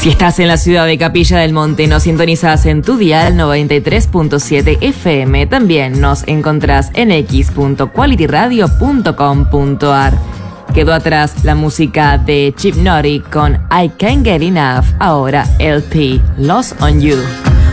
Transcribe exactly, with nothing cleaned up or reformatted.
Si estás en la ciudad de Capilla del Monte, nos sintonizás en tu dial noventa y tres punto siete F M. También nos encontrás en x punto quality radio punto com punto a r. Quedó atrás la música de Chip Naughty con I Can't Get Enough. Ahora L P, Lost on You.